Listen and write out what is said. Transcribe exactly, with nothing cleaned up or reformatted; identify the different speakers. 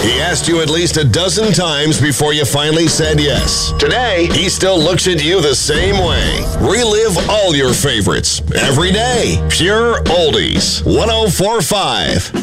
Speaker 1: He asked you at least a dozen times before you finally said yes. Today, he still looks at you the same way. Relive all your favorites every day. Pure Oldies. one oh four point five.